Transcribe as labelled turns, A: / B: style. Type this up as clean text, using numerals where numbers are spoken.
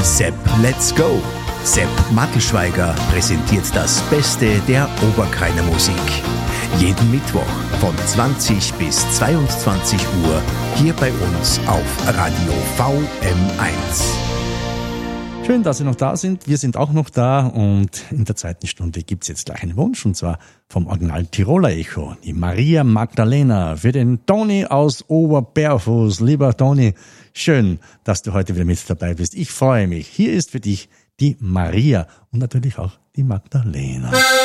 A: Sepp, let's go! Sepp Mattelschweiger präsentiert das Beste der Oberkreiner Musik. Jeden Mittwoch von 20 bis 22 Uhr hier bei uns auf Radio VM1.
B: Schön, dass Sie noch da sind. Wir sind auch noch da und in der zweiten Stunde gibt's jetzt gleich einen Wunsch und zwar vom Original Tiroler Echo, die Maria Magdalena für den Toni aus Oberberfuß. Lieber Toni, schön, dass du heute wieder mit dabei bist. Ich freue mich. Hier ist für dich die Maria und natürlich auch die Magdalena.